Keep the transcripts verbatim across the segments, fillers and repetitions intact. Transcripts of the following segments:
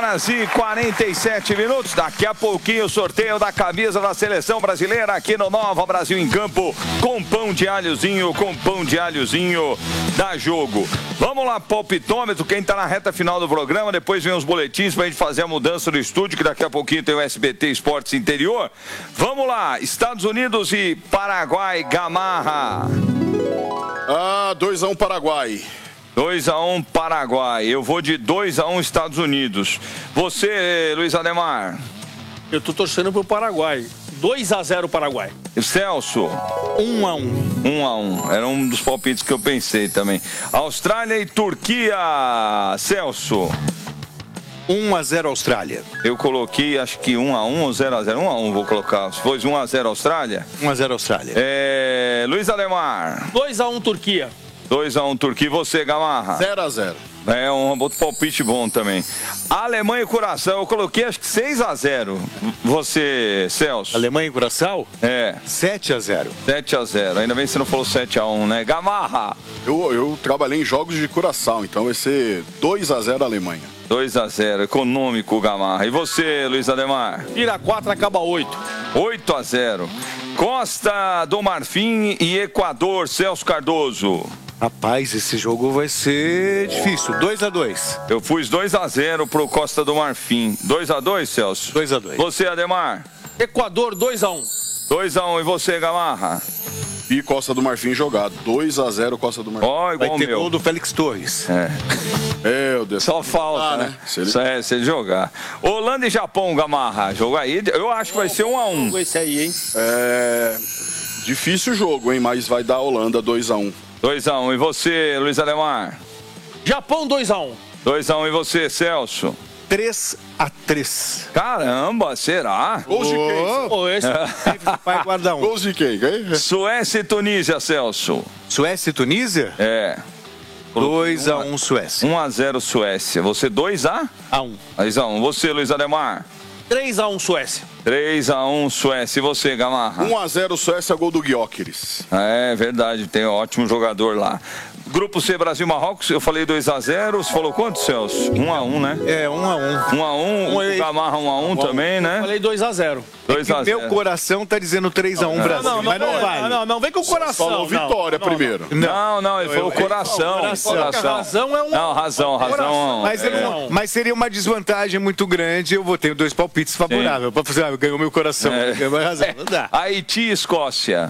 horas e quarenta e sete minutos. Daqui a pouquinho o sorteio da camisa da seleção brasileira aqui no Nova Brasil em Campo, com pão de alhozinho, com pão de alhozinho da Jogo. Vamos lá, palpitômetro, quem tá na reta final do programa, depois vem os boletins pra gente fazer a mudança do estúdio, que daqui a pouquinho tem o S B T Esportes Interior. Vamos lá, Estados Unidos e Paraguai, Gamarra. Ah, dois a um Paraguai. dois a um Paraguai. Eu vou de dois a um Estados Unidos. Você, Luiz Ademar? Eu tô torcendo pro Paraguai. dois a zero Paraguai. Celso? um a um. um a um. Era um dos palpites que eu pensei também. Austrália e Turquia. Celso? um a zero Austrália. Eu coloquei, acho que um a um ou zero a zero. um a um vou colocar. Se fosse um a zero Austrália? um a zero Austrália. É... Luiz Ademar? dois a um Turquia. dois a um Turquia. E você, Gamarra? zero a zero. É um outro palpite bom também. Alemanha e Curaçao, eu coloquei acho que seis a zero. Você, Celso? Alemanha e Curaçao? É. sete a zero. sete a zero. Ainda bem que você não falou sete a um, né? Gamarra? Eu, eu trabalhei em jogos de Curaçao, então vai ser dois a zero Alemanha. dois a zero. Econômico, Gamarra. E você, Luiz Ademar? Tira quatro, acaba oito. oito a zero. Costa do Marfim e Equador, Celso Cardoso. Rapaz, esse jogo vai ser difícil. dois a dois. Eu pus dois a zero pro Costa do Marfim. dois a dois, Celso? dois a dois. Você, Ademar? Equador, dois a um. dois a um. E você, Gamarra? E Costa do Marfim jogado. dois a zero Costa do Marfim. Ó, oh, igual vai ter meu. gol do Félix Torres. É. Meu Deus. Só falta, ah, né? Se ele... Só é, se ele jogar. Holanda e Japão, Gamarra. Jogo aí, eu acho que vai ser um a um. Esse aí, hein? É... Difícil jogo, hein? Mas vai dar Holanda dois a um. dois a um. E você, Luiz Ademar? Japão, dois a um. dois a um. E você, Celso? três a três. Caramba, será? Gols de quem? Pô, esse... Vai guardar um. Gols de quem? Suécia e Tunísia, Celso. Suécia e Tunísia? É. dois a um Suécia. um a zero Suécia. Você dois a um. dois a um. Você, Luiz Ademar? três a um Suécia. três a um Suécia. E você, Gamarra? um a zero Suécia, gol do Gyökeres. É verdade, tem um ótimo jogador lá. Grupo C, Brasil e Marrocos, eu falei dois a zero. Você falou quanto, Celso? um a um, né? É, um a um. um a um. O Gamarra um a um também, né? Eu falei dois a zero. dois a zero. Meu coração tá dizendo três a um Brasil, não, não, mas não, não vale. Não, não, não, vem com o coração. Falou vitória não, não, primeiro. Não, não, ele falou coração. coração. coração. Razão é um... Não, razão, razão. Mas, é. não, mas seria uma desvantagem muito grande. Eu vou ter dois palpites favoráveis. Pra fazer, ah, ganhou meu coração. É. Ganhou razão. Não dá. Haiti e Escócia.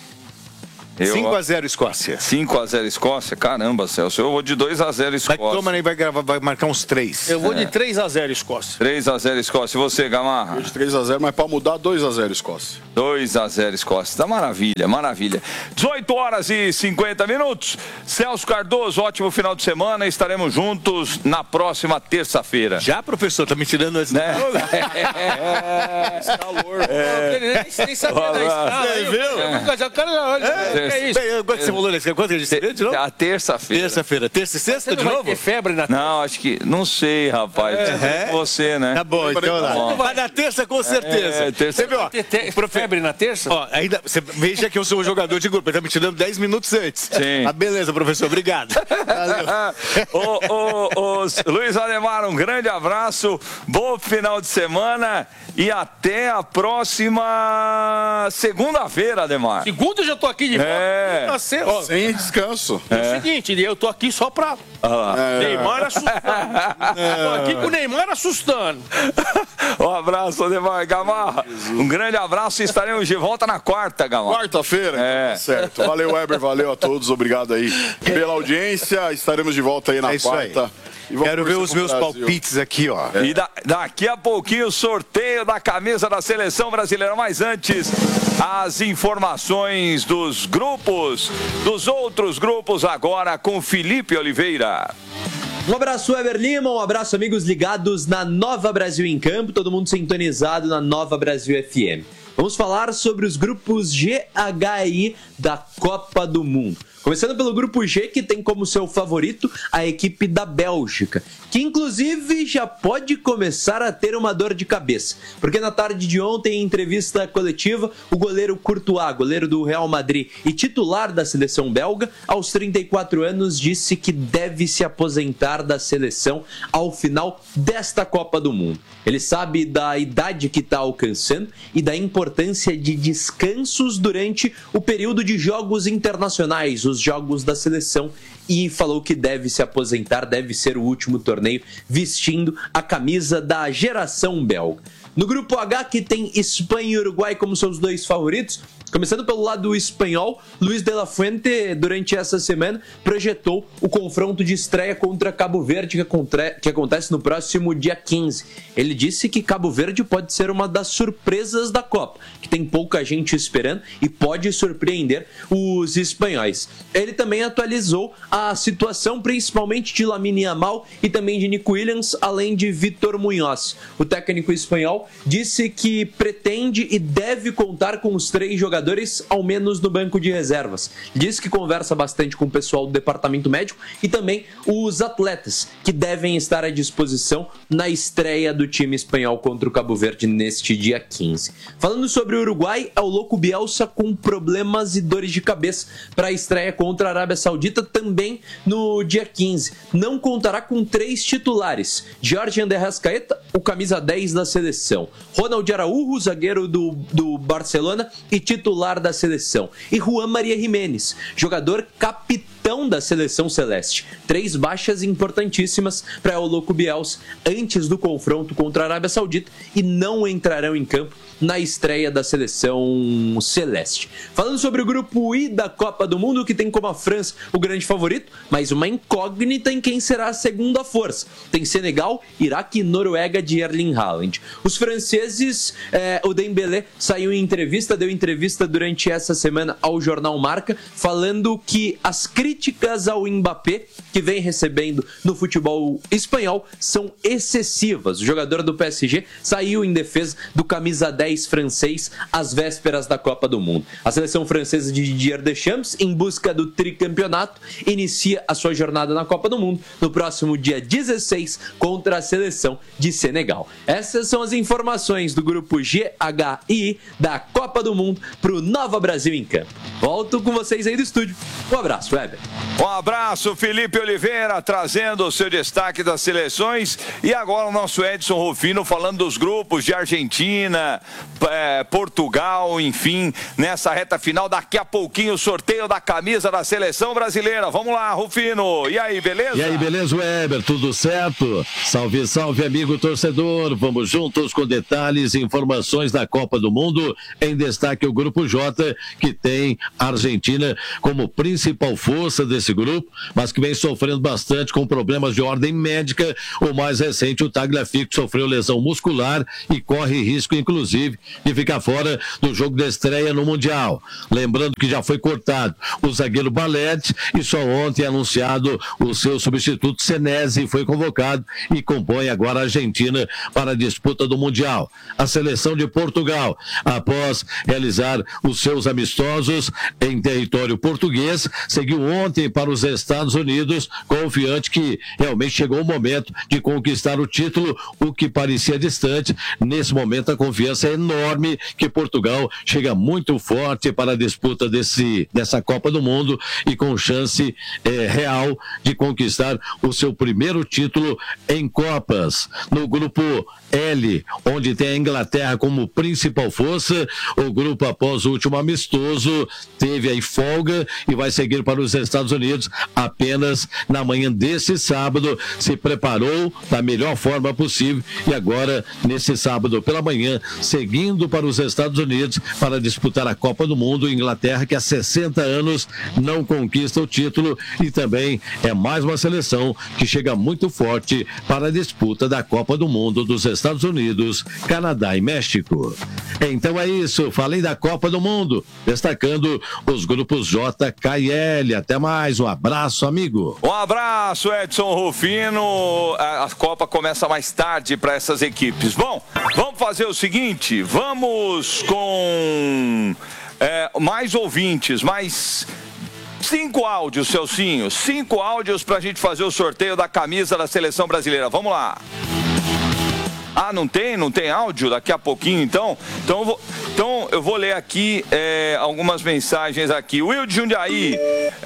cinco a zero Escócia. cinco a zero Escócia? Caramba, Celso. Eu vou de dois a zero Escócia. Vai, toma, vai, gravar, vai marcar uns três. Eu vou de três a zero Escócia. três a zero Escócia. E você, Gamarra? Eu de três a zero, mas pra mudar, dois a zero Escócia. dois a zero Escócia. Tá maravilha, maravilha. dezoito horas e cinquenta minutos. Celso Cardoso, ótimo final de semana. Estaremos juntos na próxima terça-feira. Já, professor? Tá me tirando esse... Né? Esse calor. É. Nem, nem sabia da escala. Você viu? O cara já olha. É. Que é isso? Quanto você falou nesse? Quanto que a gente se de novo? A terça-feira. Terça-feira. Terça e sexta Você de não vai novo? ter febre na Não, acho que... Não sei, rapaz. É. Você, né? Tá bom, então lá. Vai na terça com certeza. É, terça... Você viu, ó, Ter, ter febre na terça? ó, ainda, você veja que eu sou um jogador de grupo, ele tá me tirando dez minutos antes. Sim. Ah, beleza, professor, obrigado. Valeu. ô, ô, ô, Luiz Ademar, um grande abraço, bom final de semana e até a próxima segunda-feira, Ademar. Segunda eu já tô aqui de volta. É. Nascer, ó. Sem descanso. É o seguinte, eu tô aqui só pra Ah, Neymar assustando. Tô aqui com o Neymar assustando. um abraço, Ademar. Gamarra, um grande abraço e estaremos de volta na quarta, Gamarra. Quarta-feira? É. Certo. Valeu, Weber. Valeu a todos. Obrigado aí pela audiência. Estaremos de volta aí na É isso quarta. aí. E vamos Quero ver torcer os pro meus Brasil. palpites aqui, ó. E da, daqui a pouquinho o sorteio da camisa da seleção brasileira. Mas antes, as informações dos grupos, dos outros grupos agora com Felipe Oliveira. Um abraço, Weber Lima, um abraço, amigos ligados na Nova Brasil em Campo, todo mundo sintonizado na Nova Brasil F M. Vamos falar sobre os grupos G, H e I da Copa do Mundo. Começando pelo grupo G, que tem como seu favorito a equipe da Bélgica, que inclusive já pode começar a ter uma dor de cabeça, porque na tarde de ontem, em entrevista coletiva, o goleiro Courtois, goleiro do Real Madrid e titular da seleção belga, aos trinta e quatro anos, disse que deve se aposentar da seleção ao final desta Copa do Mundo. Ele sabe da idade que está alcançando e da importância de descansos durante o período de jogos internacionais, os jogos da seleção, e falou que deve se aposentar, deve ser o último torneio vestindo a camisa da geração belga. No grupo H, que tem Espanha e Uruguai como seus dois favoritos, começando pelo lado espanhol, Luis de la Fuente, durante essa semana, projetou o confronto de estreia contra Cabo Verde, que acontece no próximo dia quinze. Ele disse que Cabo Verde pode ser uma das surpresas da Copa, que tem pouca gente esperando e pode surpreender os espanhóis. Ele também atualizou a situação, principalmente de Lamine Yamal e também de Nico Williams, além de Vítor Muñoz. O técnico espanhol disse que pretende e deve contar com os três jogadores, ao menos no banco de reservas. Diz que conversa bastante com o pessoal do departamento médico e também os atletas, que devem estar à disposição na estreia do time espanhol contra o Cabo Verde neste dia quinze. Falando sobre o Uruguai, é o louco Bielsa com problemas e dores de cabeça para a estreia contra a Arábia Saudita também no dia quinze. Não contará com três titulares: Jorge de Arrascaeta, o camisa dez da seleção, Ronald Araújo, zagueiro do, do Barcelona e titular da seleção, e Juan Maria Jiménez, jogador capitão da seleção celeste. Três baixas importantíssimas para o louco Bielsa antes do confronto contra a Arábia Saudita e não entrarão em campo na estreia da seleção celeste. Falando sobre o grupo I da Copa do Mundo, que tem como a França o grande favorito, mas uma incógnita em quem será a segunda força. Tem Senegal, Iraque e Noruega de Erling Haaland. Os franceses, eh, o Dembélé saiu em entrevista, deu entrevista durante essa semana ao jornal Marca, falando que as críticas ao Mbappé, que vem recebendo no futebol espanhol, são excessivas. O jogador do P S G saiu em defesa do camisa dez francês às vésperas da Copa do Mundo. A seleção francesa de Didier Deschamps, em busca do tricampeonato, inicia a sua jornada na Copa do Mundo no próximo dia dezesseis contra a seleção de Senegal. Essas são as informações do grupo G, H e I da Copa do Mundo para o Nova Brasil em Campo. Volto com vocês aí do estúdio. Um abraço, Weber. Um abraço, Felipe Oliveira, trazendo o seu destaque das seleções. E agora o nosso Edson Rufino falando dos grupos de Argentina, é, Portugal, enfim, nessa reta final. Daqui a pouquinho o sorteio da camisa da seleção brasileira. Vamos lá, Rufino. E aí, beleza? E aí, beleza, Weber? Tudo certo? Salve, salve, amigo torcedor. Vamos juntos com detalhes e informações da Copa do Mundo. Em destaque o grupo J, que tem a Argentina como principal força desse grupo, mas que vem sofrendo bastante com problemas de ordem médica. O mais recente, o Tagliafico, sofreu lesão muscular e corre risco, inclusive, de ficar fora do jogo de estreia no Mundial. Lembrando que já foi cortado o zagueiro Balete e só ontem anunciado o seu substituto Senesi foi convocado e compõe agora a Argentina para a disputa do Mundial. A seleção de Portugal, após realizar os seus amistosos em território português, seguiu ontem para os Estados Unidos, confiante que realmente chegou o momento de conquistar o título, o que parecia distante. Nesse momento a confiança é enorme que Portugal chega muito forte para a disputa desse, dessa Copa do Mundo e com chance é, real de conquistar o seu primeiro título em Copas. No grupo L, onde tem a Inglaterra como principal força, o grupo após o último amistoso teve aí folga e vai seguir para os Estados Unidos apenas na manhã desse sábado. Se preparou da melhor forma possível e agora nesse sábado pela manhã seguindo para os Estados Unidos para disputar a Copa do Mundo. Inglaterra, que há sessenta anos não conquista o título e também é mais uma seleção que chega muito forte para a disputa da Copa do Mundo dos Estados Unidos, Canadá e México. Então é isso, falei da Copa do Mundo, destacando os grupos J, K e L. Até mais, um abraço, amigo. Um abraço, Edson Rufino. A Copa começa mais tarde para essas equipes. Bom, vamos fazer o seguinte, vamos com é, mais ouvintes, mais cinco áudios, Celcinho. Cinco áudios pra gente fazer o sorteio da camisa da Seleção Brasileira. Vamos lá. Ah, não tem? Não tem áudio? Daqui a pouquinho, então? Então eu vou, então, eu vou ler aqui é, algumas mensagens aqui. Will de Jundiaí,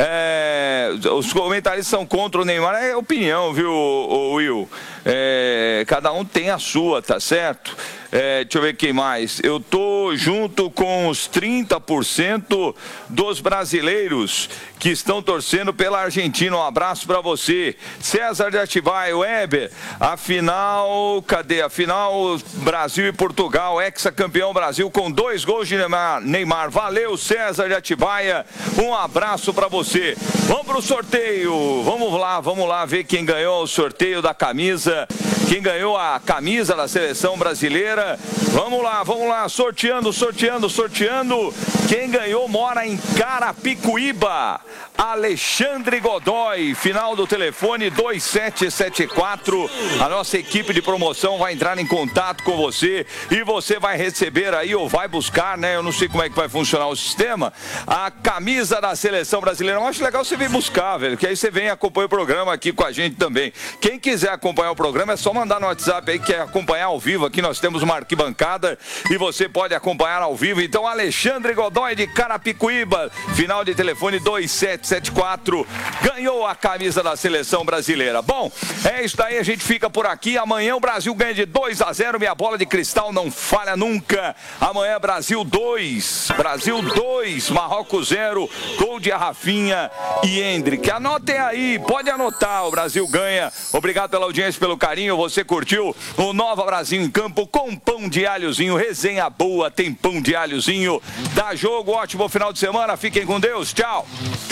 é, os comentaristas são contra o Neymar. É opinião, viu, Will? É, cada um tem a sua, tá certo? É, deixa eu ver quem mais. Eu tô junto com os trinta por cento dos brasileiros que estão torcendo pela Argentina. Um abraço pra você. César de Atibaia, Weber. Afinal, cadê? Afinal, Brasil e Portugal, ex-campeão Brasil com dois gols de Neymar. Valeu, César de Atibaia. Um abraço pra você. Vamos pro sorteio. Vamos lá, vamos lá ver quem ganhou o sorteio da camisa. Quem ganhou a camisa da Seleção Brasileira. Vamos lá, vamos lá, sorteando, sorteando, sorteando. Quem ganhou mora em Carapicuíba. Alexandre Godoy, final do telefone dois sete sete quatro. A nossa equipe de promoção vai entrar em contato com você e você vai receber aí, ou vai buscar, né? Eu não sei como é que vai funcionar o sistema, a camisa da Seleção Brasileira. Eu acho legal você vir buscar, velho, que aí você vem e acompanha o programa aqui com a gente também. Quem quiser acompanhar o programa é só mandar no WhatsApp aí, que é acompanhar ao vivo. Aqui nós temos uma arquibancada e você pode acompanhar ao vivo. Então, Alexandre Godoy de Carapicuíba, final de telefone dois sete sete quatro, ganhou a camisa da Seleção Brasileira. Bom, é isso daí, a gente fica por aqui. Amanhã o Brasil ganha de dois a zero, minha bola de cristal não falha nunca. Amanhã Brasil dois, Brasil dois, Marrocos zero, gol de Rafinha e Hendrick. Anotem aí, pode anotar, o Brasil ganha. Obrigado pela audiência, pelo carinho. Você curtiu o Nova Brasil em Campo com pão de alhozinho, resenha boa, tem pão de alhozinho. Dá jogo, ótimo final de semana, fiquem com Deus, tchau.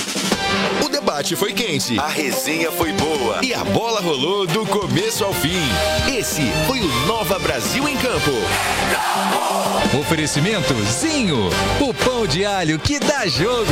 O debate foi quente, a resenha foi boa e a bola rolou do começo ao fim. Esse foi o Nova Brasil em Campo. Oferecimento Zinho, o pão de alho que dá jogo.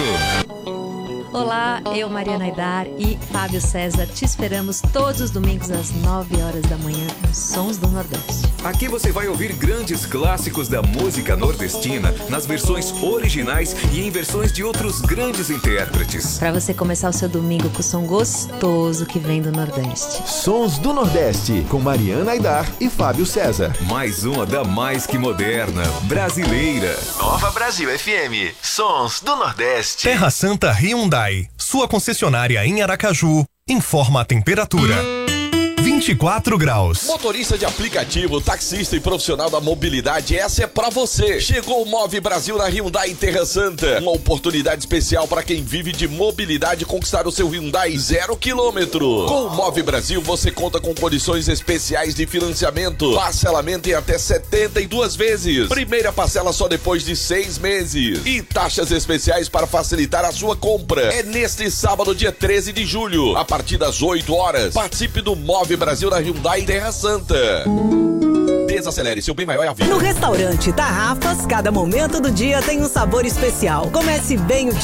Olá, eu, Mariana Aidar e Fábio César, te esperamos todos os domingos às nove horas da manhã nos Sons do Nordeste. Aqui você vai ouvir grandes clássicos da música nordestina nas versões originais e em versões de outros grandes intérpretes. Para você começar o seu domingo com o som gostoso que vem do Nordeste. Sons do Nordeste, com Mariana Aidar e Fábio César. Mais uma da mais que moderna, brasileira. Nova Brasil F M, Sons do Nordeste. Terra Santa Hyundai. Sua concessionária em Aracaju, informa a temperatura. vinte e quatro graus. Motorista de aplicativo, taxista e profissional da mobilidade, essa é pra você. Chegou o Move Brasil na Hyundai em Terra Santa. Uma oportunidade especial para quem vive de mobilidade conquistar o seu Hyundai zero quilômetro. Com o Move Brasil você conta com condições especiais de financiamento. Parcelamento em até setenta e duas vezes. Primeira parcela só depois de seis meses. E taxas especiais para facilitar a sua compra. É neste sábado, dia treze de julho, a partir das oito horas. Participe do Move Brasil da Hyundai em Terra Santa. Desacelere, seu bem maior é a vida. No restaurante Tarrafas, cada momento do dia tem um sabor especial. Comece bem o dia.